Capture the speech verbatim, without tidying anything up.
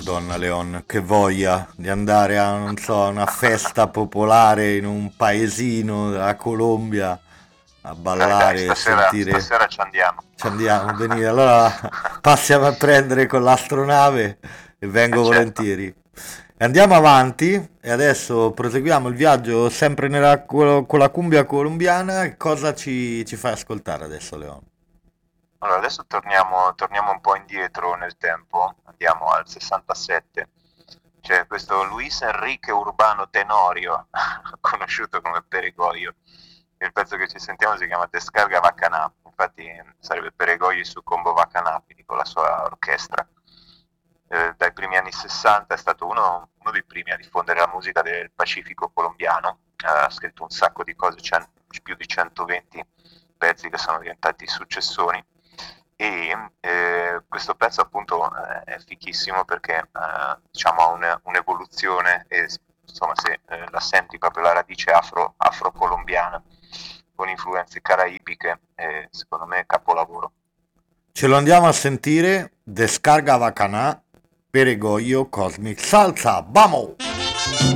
Madonna Leon, che voglia di andare a, non so, una festa popolare in un paesino della Colombia a Dai, dai, ballare e stasera, sentire. stasera ci andiamo. Ci andiamo, venire. Allora passiamo a prendere con l'astronave e Eh, vengo certo. volentieri. Andiamo avanti e adesso proseguiamo il viaggio sempre nella, con la cumbia colombiana. Cosa ci, ci fai ascoltare adesso, Leon? Allora, adesso torniamo, torniamo un po' indietro nel tempo, andiamo al sessantasette. C'è questo Luis Enrique Urbano Tenorio, conosciuto come Peregoglio. Il pezzo che ci sentiamo si chiama Descarga Vacanà, infatti sarebbe Peregoglio su Combo Vacanà, quindi con la sua orchestra. Eh, dai primi anni sessanta è stato uno, uno dei primi a diffondere la musica del Pacifico colombiano, eh, ha scritto un sacco di cose, cen- più di centoventi pezzi che sono diventati successoni e eh, questo pezzo appunto eh, è fichissimo perché eh, diciamo ha un- un'evoluzione e insomma se eh, la senti proprio la radice afro, afro-colombiana con influenze caraibiche, eh, secondo me è capolavoro. Ce lo andiamo a sentire. Descarga Vacanà, Peregoglio Cosmic Salsa. Vamos!